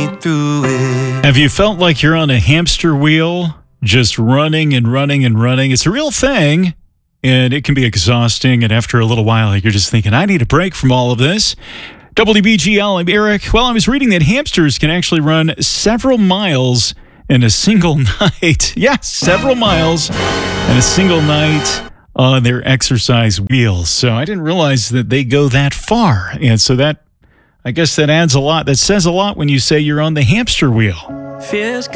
through it. Have you felt like you're on a hamster wheel, just running and running and running? It's a real thing, and it can be exhausting. And after a little while, you're just thinking, I need a break from all of this. WBGL, I'm Eric. Well, I was reading that hamsters can actually run several miles in a single night. Yes, several miles in a single night on their exercise wheels. So I didn't realize that they go that far. And so that, I guess that adds a lot. That says a lot when you say you're on the hamster wheel. Fears